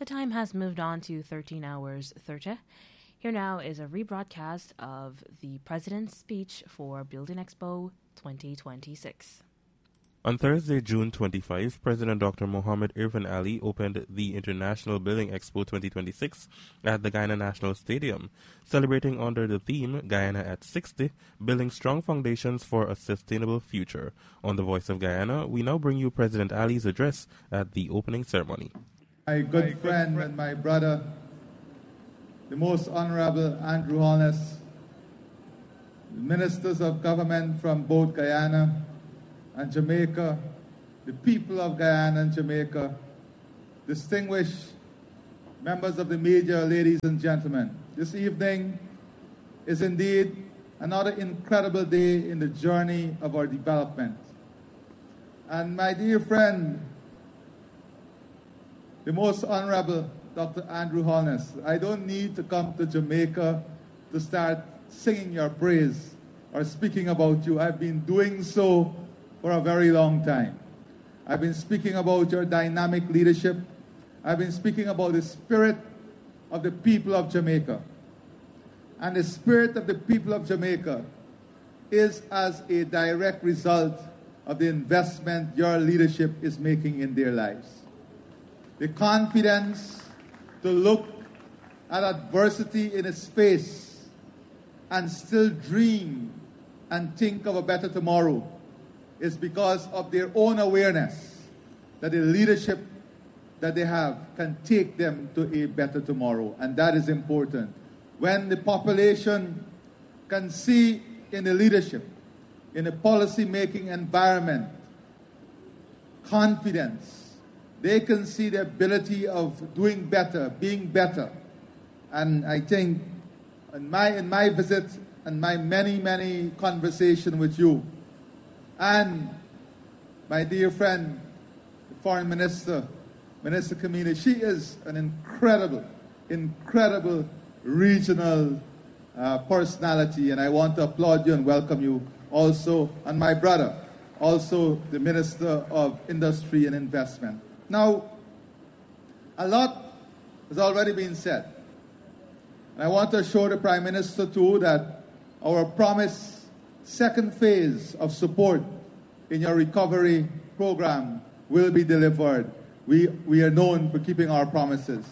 The time has moved on to 13 hours 30. Here now is a rebroadcast of the President's speech for Building Expo 2026. On Thursday, June 25, President Dr. Mohammed Irfan Ali opened the International Building Expo 2026 at the Guyana National Stadium, celebrating under the theme Guyana at 60, Building Strong Foundations for a Sustainable Future. On the Voice of Guyana, we now bring you President Ali's address at the opening ceremony. My good friend and my brother, the Most Honorable Andrew Holness, ministers of government from both Guyana and Jamaica, the people of Guyana and Jamaica, distinguished members of the media, ladies and gentlemen. This evening is indeed another incredible day in the journey of our development. And my dear friend, the Most Honorable Dr. Andrew Holness, I don't need to come to Jamaica to start singing your praise or speaking about you. I've been doing so for a very long time. I've been speaking about your dynamic leadership. I've been speaking about the spirit of the people of Jamaica. And the spirit of the people of Jamaica is as a direct result of the investment your leadership is making in their lives. The confidence to look at adversity in its face and still dream and think of a better tomorrow is because of their own awareness that the leadership that they have can take them to a better tomorrow. And that is important. When the population can see in the leadership, in the policy-making environment, confidence, they can see the ability of doing better, being better. And I think in my visit and my many conversations with you, and my dear friend, the Foreign Minister, Minister Kamini, she is an incredible regional personality, and I want to applaud you and welcome you also, and my brother, also the Minister of Industry and Investment. Now, a lot has already been said, and I want to assure the Prime Minister too that our promised second phase of support in your recovery program will be delivered. We are known for keeping our promises.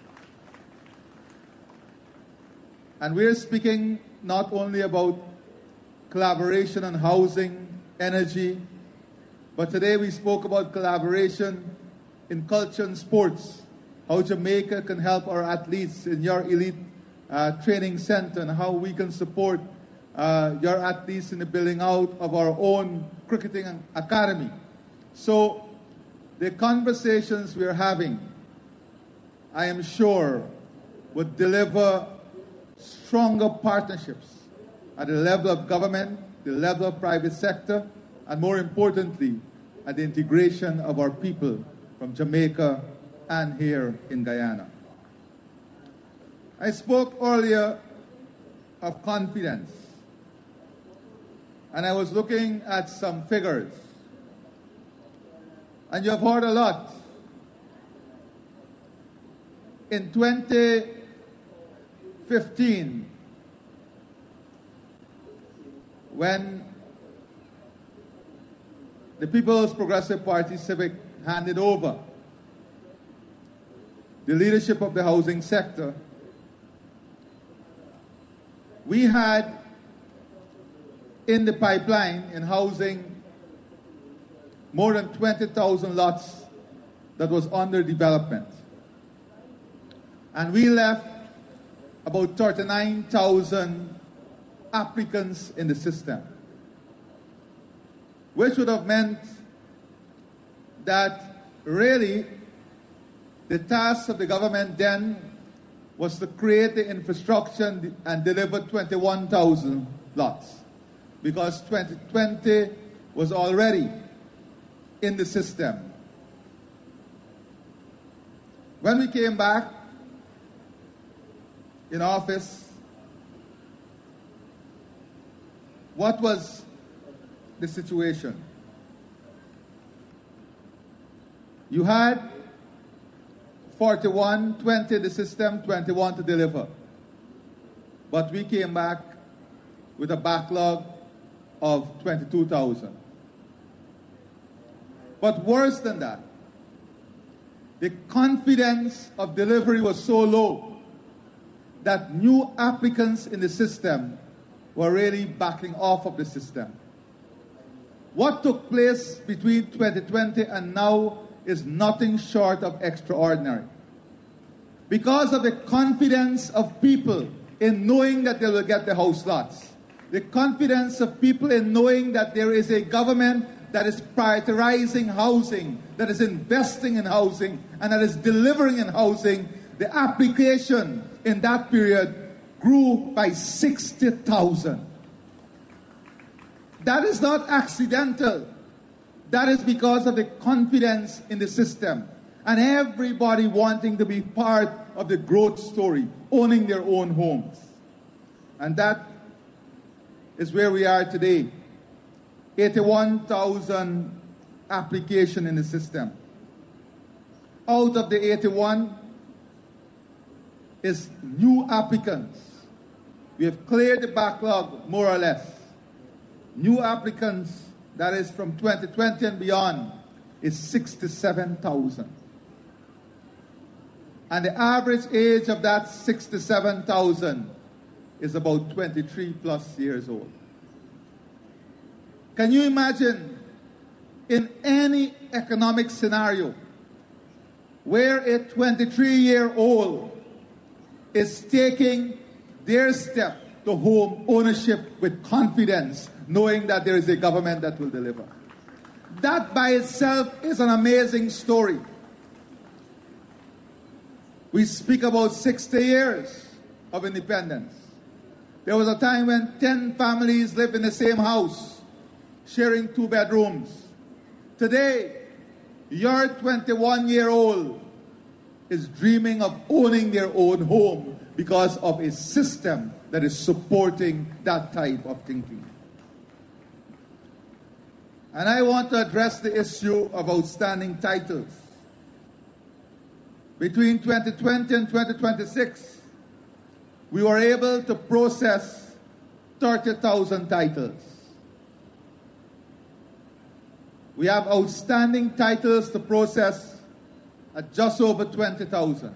And we are speaking not only about collaboration on housing, energy, but today we spoke about collaboration in culture and sports, how Jamaica can help our athletes in your elite training center, and how we can support your athletes in the building out of our own cricketing academy. So the conversations we are having, I am sure, would deliver stronger partnerships at the level of government, the level of private sector, and more importantly, at the integration of our people from Jamaica and here in Guyana. I spoke earlier of confidence, and I was looking at some figures. And you have heard a lot. In 2015, when the People's Progressive Party Civic handed over the leadership of the housing sector, we had in the pipeline in housing more than 20,000 lots that was under development. And we left about 39,000 applicants in the system, which would have meant that really the task of the government then was to create the infrastructure and deliver 21,000 lots, because 2020 was already in the system. When we came back in office, what was the situation? You had 41, 20 the system, 21 to deliver. But we came back with a backlog of 22,000. But worse than that, the confidence of delivery was so low that new applicants in the system were really backing off of the system. What took place between 2020 and now is nothing short of extraordinary. Because of the confidence of people in knowing that they will get the house lots, the confidence of people in knowing that there is a government that is prioritizing housing, that is investing in housing, and that is delivering in housing, the application in that period grew by 60,000. That is not accidental. That is because of the confidence in the system and everybody wanting to be part of the growth story, owning their own homes. And that is where we are today. 81,000 applications in the system. Out of the 81 is new applicants. We have cleared the backlog more or less. New applicants, that is from 2020 and beyond, is 67,000. And the average age of that 67,000 is about 23 plus years old. Can you imagine in any economic scenario where a 23-year-old is taking their step to home ownership with confidence, knowing that there is a government that will deliver? That by itself is an amazing story. We speak about 60 years of independence. There was a time when 10 families lived in the same house, sharing 2 bedrooms. Today, your 21-year-old is dreaming of owning their own home because of a system that is supporting that type of thinking. And I want to address the issue of outstanding titles. Between 2020 and 2026, we were able to process 30,000 titles. We have outstanding titles to process at just over 20,000.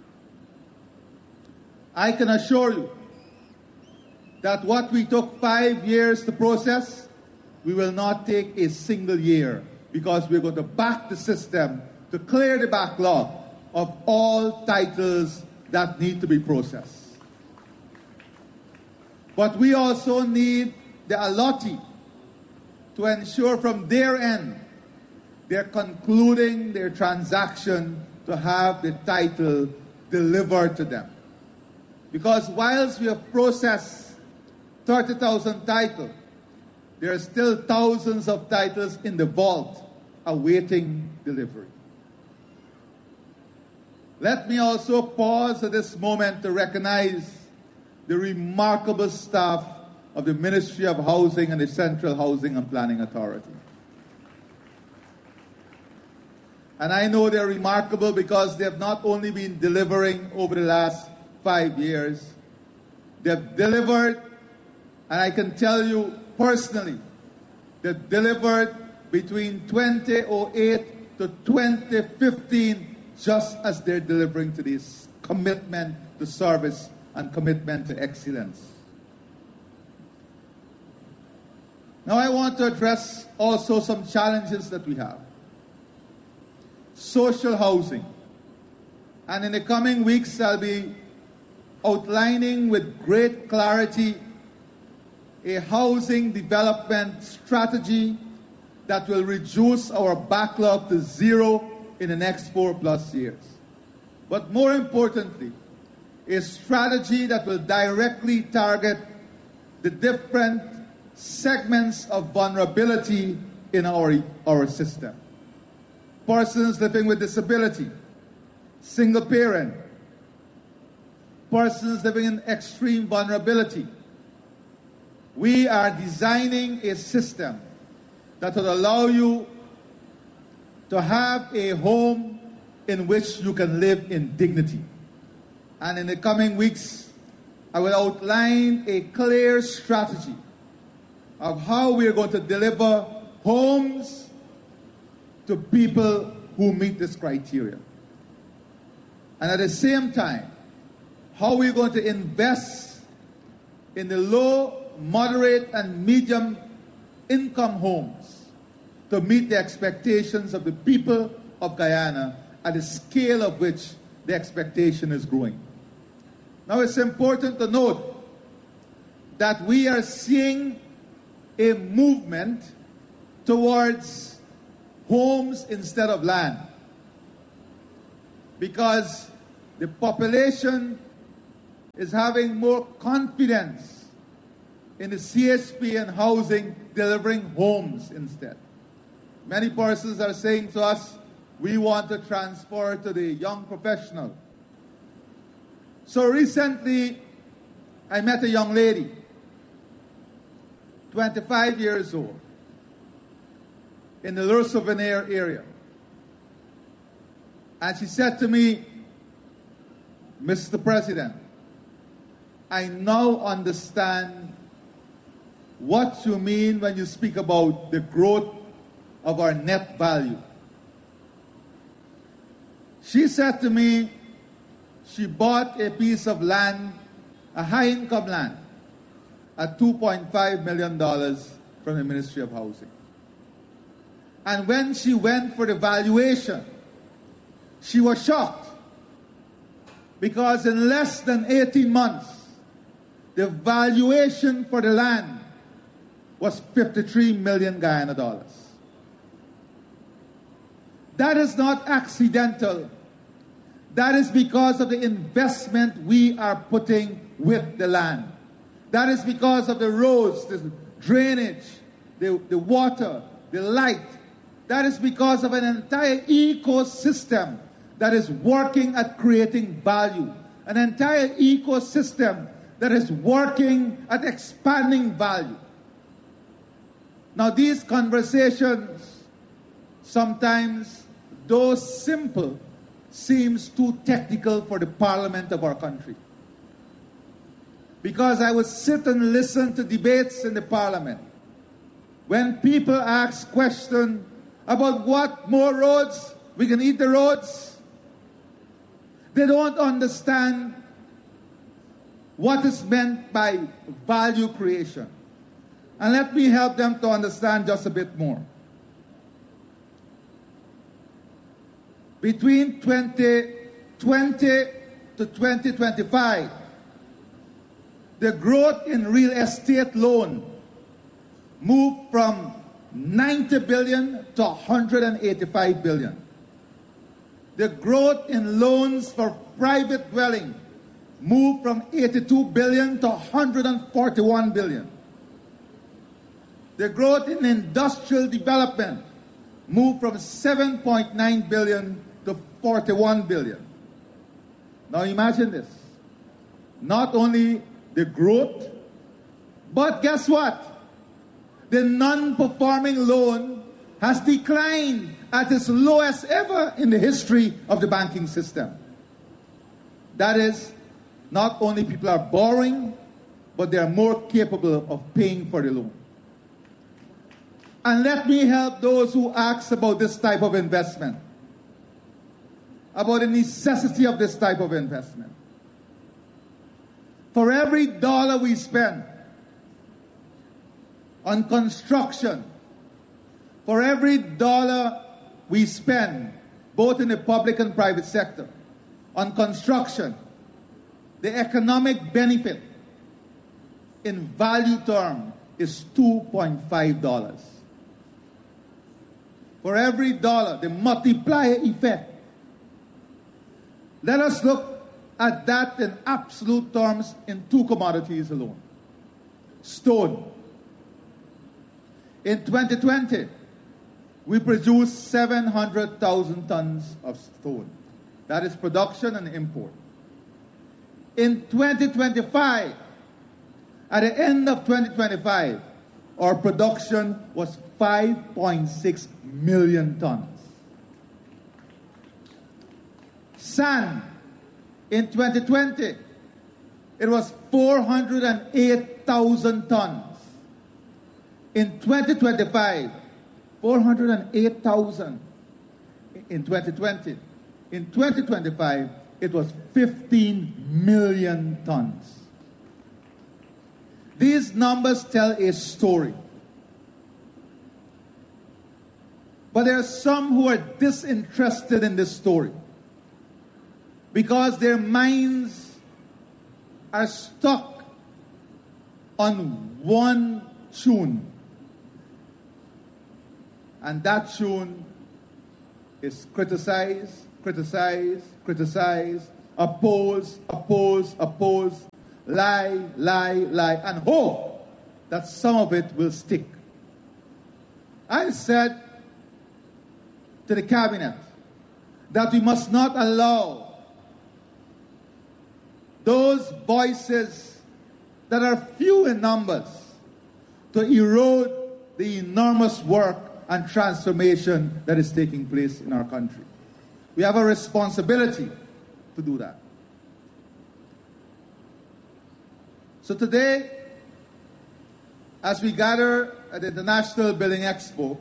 I can assure you that what we took 5 years to process, we will not take a single year, because we're going to back the system to clear the backlog of all titles that need to be processed. But we also need the allottee to ensure from their end they're concluding their transaction to have the title delivered to them. Because whilst we have processed 30,000 titles, there are still thousands of titles in the vault awaiting delivery. Let me also pause at this moment to recognize the remarkable staff of the Ministry of Housing and the Central Housing and Planning Authority. And I know they're remarkable because they have not only been delivering over the last 5 years, they've delivered, and I can tell you personally, they've delivered between 2008 to 2015 just as they're delivering to this commitment to service and commitment to excellence. Now I want to address also some challenges that we have. Social housing. And in the coming weeks, I'll be outlining with great clarity a housing development strategy that will reduce our backlog to zero in the next 4+ years. But more importantly, a strategy that will directly target the different segments of vulnerability in our system. Persons living with disability, single parent, persons living in extreme vulnerability. We are designing a system that will allow you to have a home in which you can live in dignity. And in the coming weeks, I will outline a clear strategy of how we are going to deliver homes to people who meet this criteria. And at the same time, how we're going to invest in the low, moderate, and medium income homes to meet the expectations of the people of Guyana at the scale of which the expectation is growing. Now, it's important to note that we are seeing a movement towards homes instead of land, because the population is having more confidence in the CHP and housing delivering homes instead. Many persons are saying to us, we want to transfer to the young professional. So recently, I met a young lady, 25 years old, in the Le Souvenir area. And she said to me, Mr. President, I now understand what you mean when you speak about the growth of our net value. She said to me, she bought a piece of land, a high-income land, at $2.5 million from the Ministry of Housing. And when she went for the valuation, she was shocked, because in less than 18 months, the valuation for the land was 53 million Guyana dollars. That is not accidental. That is because of the investment we are putting with the land. That is because of the roads, the drainage, the water, the light. That is because of an entire ecosystem that is working at creating value. An entire ecosystem that is working at expanding value. Now, these conversations, sometimes, though simple, seems too technical for the parliament of our country. Because I would sit and listen to debates in the parliament when people ask questions about what more roads, we can eat the roads. They don't understand what is meant by value creation. And let me help them to understand just a bit more. Between 2020 to 2025, the growth in real estate loan moved from 90 billion to 185 billion. The growth in loans for private dwelling moved from 82 billion to 141 billion. The growth in industrial development moved from 7.9 billion to 41 billion. Now imagine this. Not only the growth, but guess what? The non-performing loan has declined at its lowest ever in the history of the banking system. That is, not only people are borrowing, but they are more capable of paying for the loan. And let me help those who ask about this type of investment, about the necessity of this type of investment. For every dollar we spend on construction, for every dollar we spend, both in the public and private sector, on construction, the economic benefit in value term is $2.5. For every dollar, the multiplier effect. Let us look at that in absolute terms in two commodities alone. Stone. In 2020, we produced 700,000 tons of stone. That is production and import. In 2025, at the end of 2025, our production was 5.6 million tons. Sand, in 2020, it was 408,000 tons. In 2025, 408,000 in 2020. In 2025, it was 15 million tons. These numbers tell a story. But there are some who are disinterested in this story because their minds are stuck on one tune. And that tune is criticize, criticize, criticize, oppose, oppose, oppose, lie, lie, lie, and hope that some of it will stick. I said to the cabinet that we must not allow those voices that are few in numbers to erode the enormous work and transformation that is taking place in our country. We have a responsibility to do that. So today, as we gather at the International Building Expo,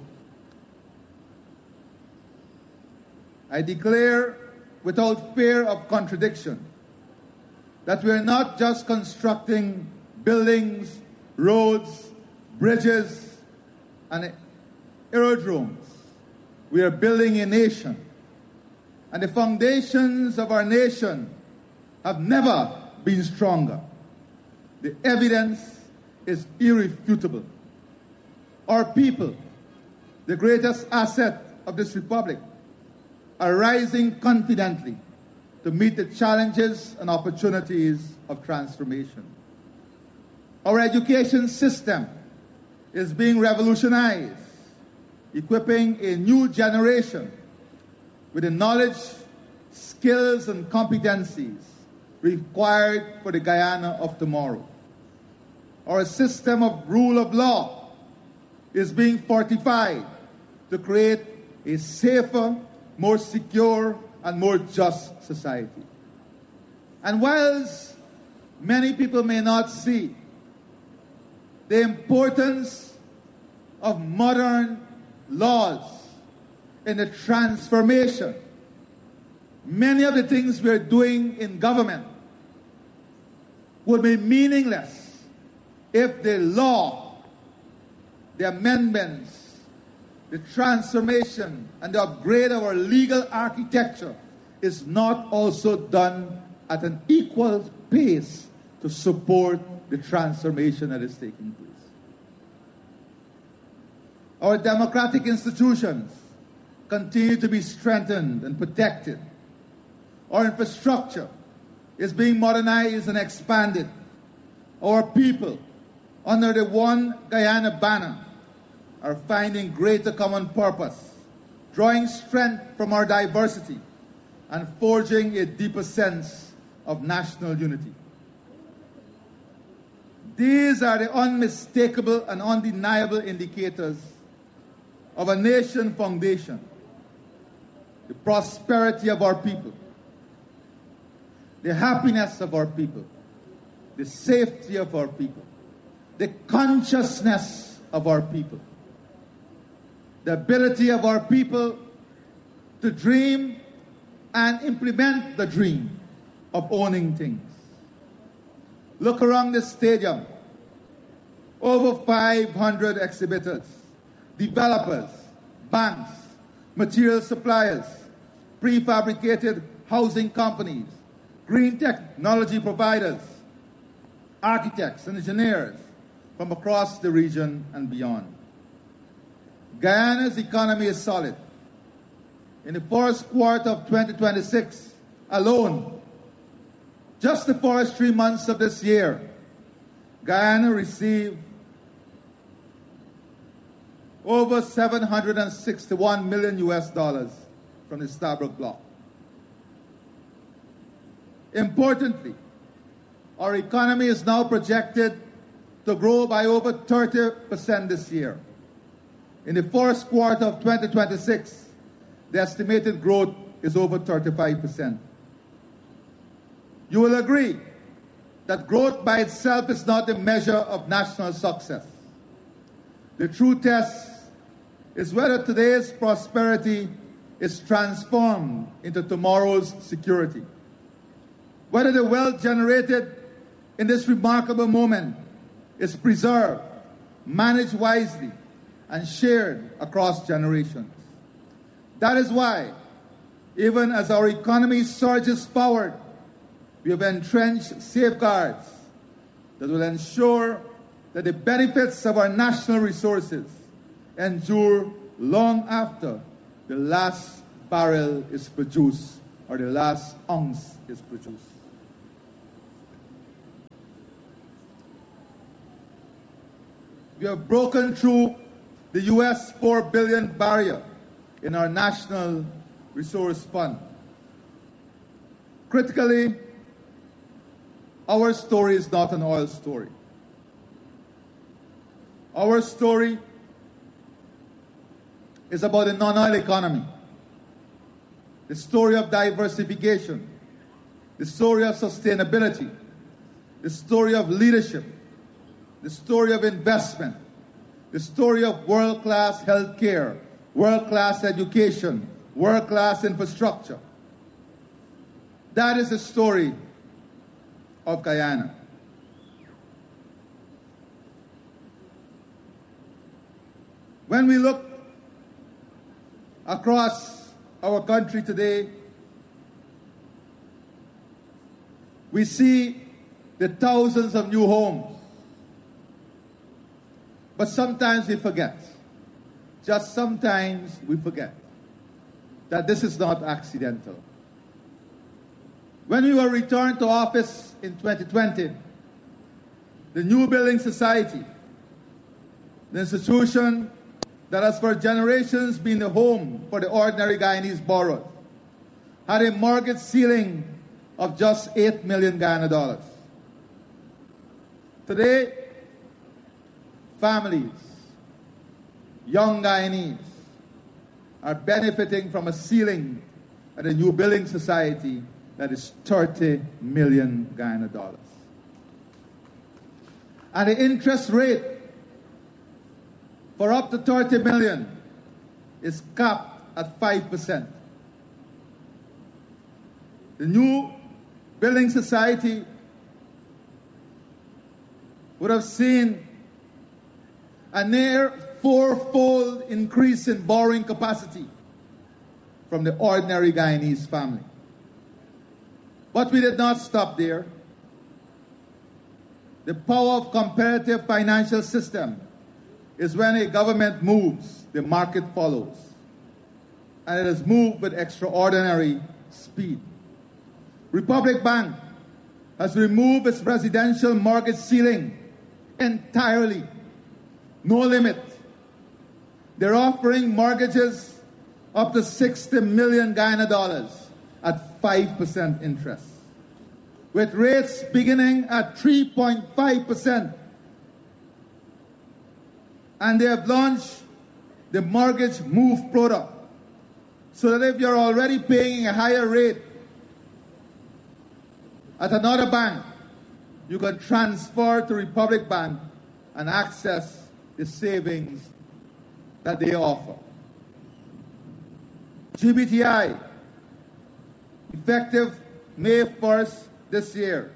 I declare without fear of contradiction that we are not just constructing buildings, roads, bridges, and aerodromes. We are building a nation. And the foundations of our nation have never been stronger. The evidence is irrefutable. Our people, the greatest asset of this republic, are rising confidently to meet the challenges and opportunities of transformation. Our education system is being revolutionized, equipping a new generation with the knowledge, skills, and competencies required for the Guyana of tomorrow. Our system of rule of law is being fortified to create a safer, more secure, and more just society. And whilst many people may not see the importance of modern laws in the transformation, many of the things we're doing in government would be meaningless if the law, the amendments, the transformation, and the upgrade of our legal architecture is not also done at an equal pace to support the transformation that is taking place. Our democratic institutions continue to be strengthened and protected. Our infrastructure is being modernized and expanded. Our people, under the One Guyana banner, are finding greater common purpose, drawing strength from our diversity, and forging a deeper sense of national unity. These are the unmistakable and undeniable indicators of a nation foundation, the prosperity of our people, the happiness of our people, the safety of our people, the consciousness of our people, the ability of our people to dream and implement the dream of owning things. Look around this stadium. Over 500 exhibitors, developers, banks, material suppliers, prefabricated housing companies, green technology providers, architects and engineers from across the region and beyond. Guyana's economy is solid. In the first quarter of 2026 alone, just the first 3 months of this year, Guyana received over $761 million from the Stabroek Bloc. Importantly, our economy is now projected to grow by over 30% this year. In the first quarter of 2026, the estimated growth is over 35%. You will agree that growth by itself is not the measure of national success. The true test is whether today's prosperity is transformed into tomorrow's security. Whether the wealth generated in this remarkable moment is preserved, managed wisely, and shared across generations. That is why, even as our economy surges forward, we have entrenched safeguards that will ensure that the benefits of our national resources endure long after the last barrel is produced or the last ounce is produced. We have broken through the US $4 billion barrier in our National Resource Fund. Critically, our story is not an oil story. Our story is about a non-oil economy, the story of diversification, the story of sustainability, the story of leadership, the story of investment, the story of world-class healthcare, world-class education, world-class infrastructure. That is the story of Guyana. When we look across our country today, we see the thousands of new homes. But sometimes we forget, just sometimes we forget, that this is not accidental. When we were returned to office in 2020, the New Building Society, the institution that has for generations been the home for the ordinary Guyanese borrowers, had a mortgage ceiling of just $8 million Guyana dollars. Today, families, young Guyanese, are benefiting from a ceiling at the New Building Society that is 30 million Guyana dollars. And the interest rate for up to 30 million is capped at 5%. The New Building Society would have seen a near fourfold increase in borrowing capacity from the ordinary Guyanese family. But we did not stop there. The power of competitive financial system is when a government moves, the market follows. And it has moved with extraordinary speed. Republic Bank has removed its residential mortgage ceiling entirely. No limit. They're offering mortgages up to 60 million Guyana dollars at 5% interest, with rates beginning at 3.5%. And they have launched the Mortgage Move product, so that if you're already paying a higher rate at another bank, you can transfer to Republic Bank and access the savings that they offer. GBTI, effective May 1st this year,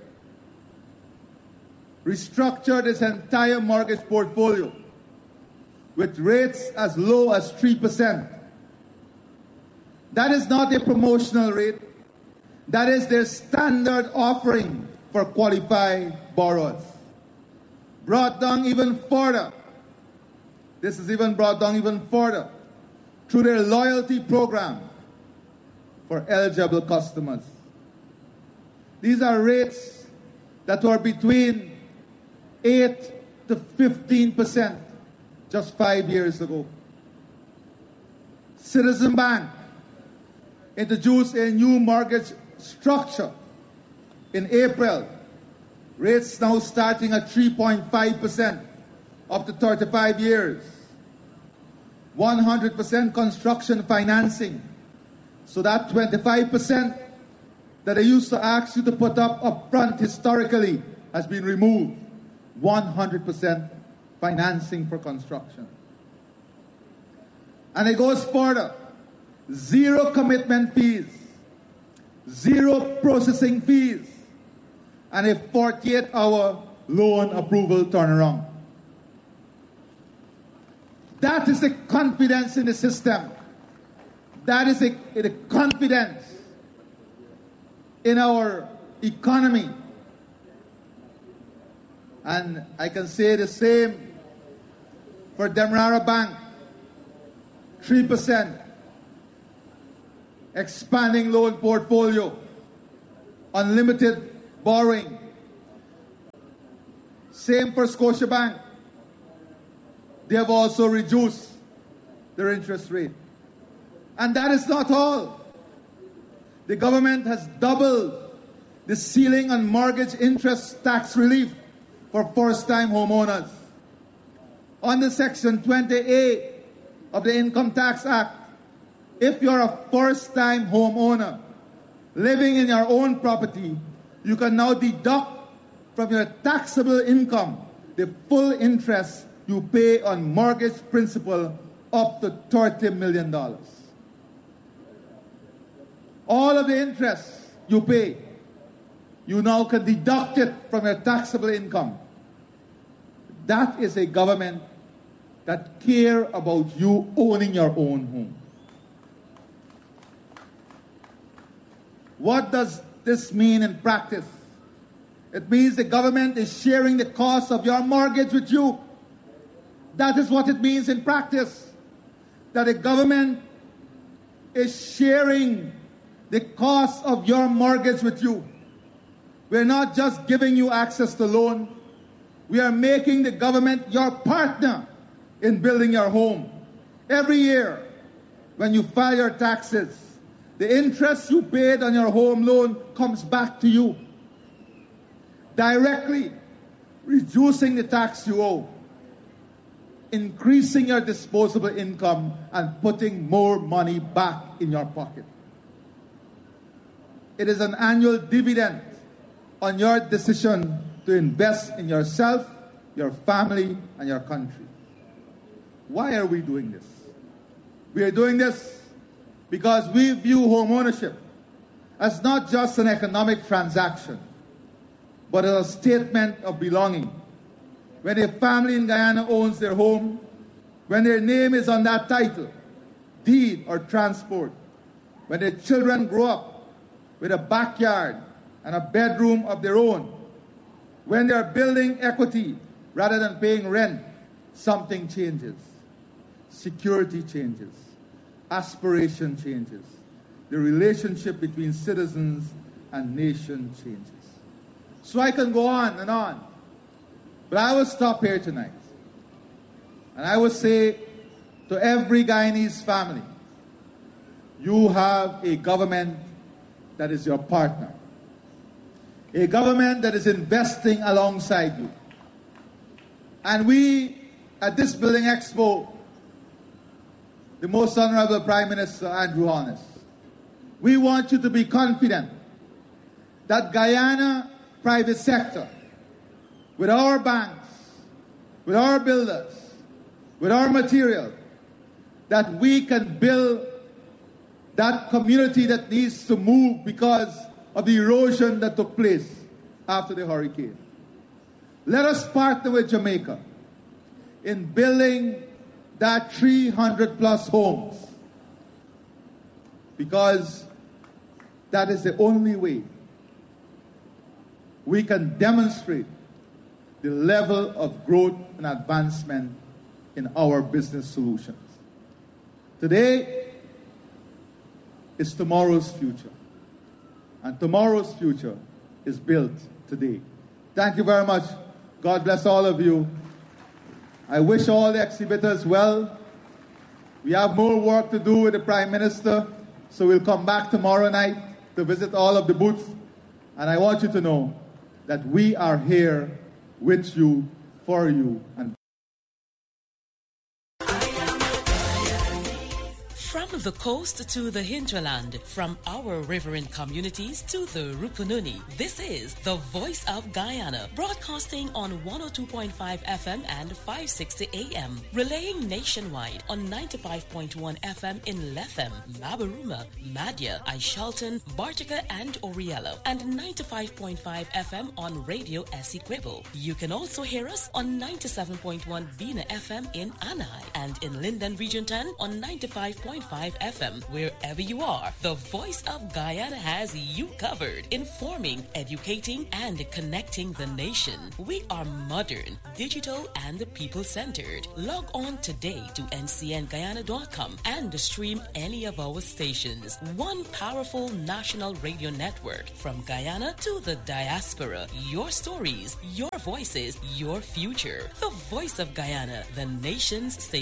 restructured its entire mortgage portfolio with rates as low as 3%. That is not a promotional rate. That is their standard offering for qualified borrowers. Brought down even further. This is even brought down even further through their loyalty program for eligible customers. These are rates that were between 8 to 15% just 5 years ago. Citizen Bank introduced a new mortgage structure in April. Rates now starting at 3.5% up to 35 years. 100% construction financing, so that 25% that they used to ask you to put up front historically has been removed. 100% financing for construction. And it goes further. 0 commitment fees, 0 processing fees, and a 48-hour loan approval turnaround. That is the confidence in the system. That is the confidence in our economy. And I can say the same for Demerara Bank. 3%. Expanding loan portfolio. Unlimited borrowing. Same for Scotiabank. They have also reduced their interest rate. And that is not all. The government has doubled the ceiling on mortgage interest tax relief for first-time homeowners. Under Section 20A of the Income Tax Act, if you're a first-time homeowner living in your own property, you can now deduct from your taxable income the full interest you pay on mortgage principal up to $30 million. All of the interest you pay, you now can deduct it from your taxable income. That is a government that cares about you owning your own home. What does this mean in practice? It means the government is sharing the cost of your mortgage with you. That is what it means in practice. That the government is sharing the cost of your mortgage with you. We're not just giving you access to loan. We are making the government your partner in building your home. Every year, when you file your taxes, the interest you paid on your home loan comes back to you, directly reducing the tax you owe, increasing your disposable income, and putting more money back in your pocket. It is an annual dividend on your decision to invest in yourself, your family, and your country. Why are we doing this? We are doing this because we view home ownership as not just an economic transaction, but as a statement of belonging. When a family in Guyana owns their home, when their name is on that title, deed, or transport, when their children grow up with a backyard and a bedroom of their own, when they are building equity rather than paying rent, something changes. Security changes. Aspiration changes. The relationship between citizens and nation changes. So I can go on and on. But I will stop here tonight. And I will say to every Guyanese family, you have a government that is your partner. A government that is investing alongside you. And we, at this Building Expo, the Most Honorable Prime Minister Andrew Holness, we want you to be confident that Guyana private sector, with our banks, with our builders, with our material, that we can build that community that needs to move because of the erosion that took place after the hurricane. Let us partner with Jamaica in building that 300 plus homes, because that is the only way we can demonstrate the level of growth and advancement in our business solutions. Today is tomorrow's future, and tomorrow's future is built today. Thank you very much. God bless all of you. I wish all the exhibitors well. We have more work to do with the Prime Minister, so we'll come back tomorrow night to visit all of the booths. And I want you to know that we are here with you, for you, and from From the coast to the hinterland, from our riverine communities to the Rupununi, this is the Voice of Guyana, broadcasting on 102.5 FM and 560 AM, relaying nationwide on 95.1 FM in Lethem, Mabaruma, Madya, Aishalton, Bartica, and Oriello, and 95.5 FM on Radio Essequibo. You can also hear us on 97.1 Vina FM in Anai, and in Linden Region 10 on 95.5 FM. Wherever you are, the Voice of Guyana has you covered, informing, educating, and connecting the nation. We are modern, digital, and people-centered. Log on today to ncnguyana.com and stream any of our stations. One powerful national radio network from Guyana to the diaspora. Your stories, your voices, your future. The Voice of Guyana, the nation's station.